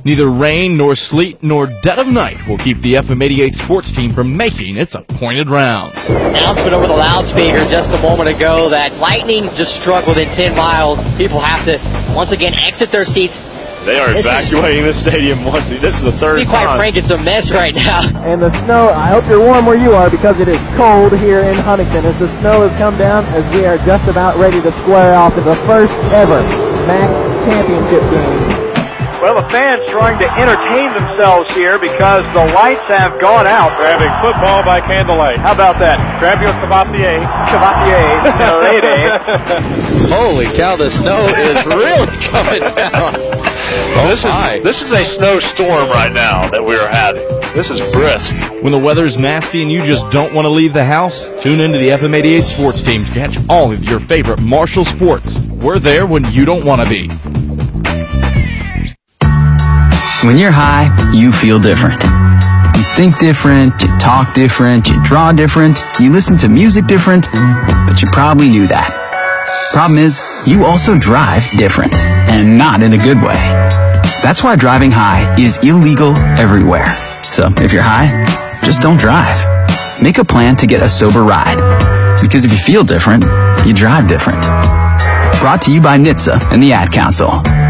Neither rain nor sleet nor dead of night will keep the FM 88 sports team from making its appointed rounds. Announcement over the loudspeaker just a moment ago that Lightning just struck within 10 miles. People have to once again exit their seats. They are evacuating the stadium once. This is the third time. To be quite frank, it's a mess right now. And the snow, I hope you're warm where you are because it is cold here in Huntington as the snow has come down as we are just about ready to square off to the first ever MAC championship game. Well, the fans trying to entertain themselves here because the lights have gone out. We're having football by candlelight. How about that? Grab your cavatier. Cavatier. No, it ain't. Holy cow, the snow is really coming down. This is a snowstorm right now that we are having. This is brisk. When the weather's nasty and you just don't want to leave the house, tune into the FM 88 sports team to catch all of your favorite Marshall sports. We're there when you don't want to be. When you're high, you feel different. You think different, you talk different, you draw different, you listen to music different, but you probably knew that. Problem is, you also drive different, and not in a good way. That's why driving high is illegal everywhere. So if you're high, just don't drive. Make a plan to get a sober ride. Because if you feel different, you drive different. Brought to you by NHTSA and the Ad Council.